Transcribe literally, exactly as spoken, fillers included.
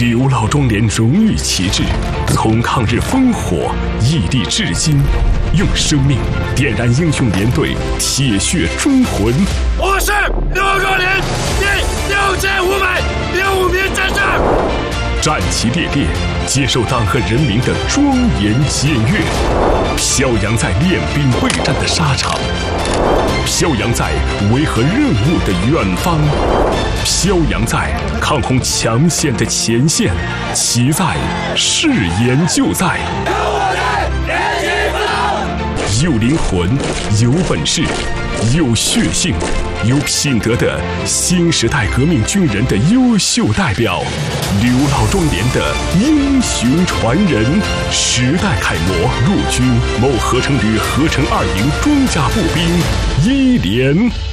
刘老庄连荣誉旗帜，从抗日烽火屹立至今，用生命点燃英雄连队铁血忠魂。 我是刘老庄连第六千五百零五名战士， 战旗猎猎，接受党和人民的庄严检阅，飘扬在练兵备战的沙场，飘扬在维和任务的远方，飘扬在抗洪抢险的前线，其在誓言就在。有灵魂，有本事，有血性，有品德的新时代革命军人的优秀代表，刘老庄连的英雄传人，时代楷模，陆军某合成旅合成二营装甲步兵一连。